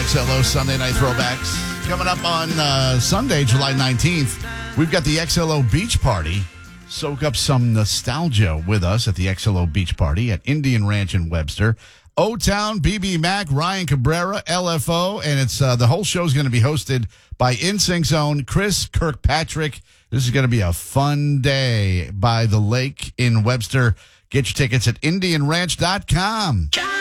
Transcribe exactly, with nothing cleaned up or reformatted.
X L O Sunday Night Throwbacks. Coming up on uh, Sunday, July nineteenth, we've got the X L O Beach Party. Soak up some nostalgia with us at the X L O Beach Party at Indian Ranch in Webster. O-Town, B B Mac, Ryan Cabrera, L F O, and it's uh, the whole show is going to be hosted by N Sync's own Chris Kirkpatrick. This is going to be a fun day by the lake in Webster. Get your tickets at indian ranch dot com.